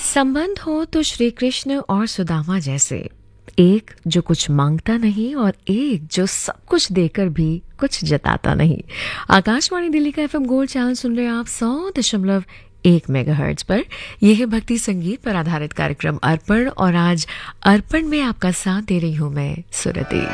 संबंध हो तो श्री कृष्ण और सुदामा जैसे, एक जो कुछ मांगता नहीं और एक जो सब कुछ देकर भी कुछ जताता नहीं। आकाशवाणी दिल्ली का एफएम गोल्ड चैनल सुन रहे हैं आप 100.1 मेगाहर्ट्ज पर। यह है भक्ति संगीत पर आधारित कार्यक्रम अर्पण, और आज अर्पण में आपका साथ दे रही हूं मैं सुरति।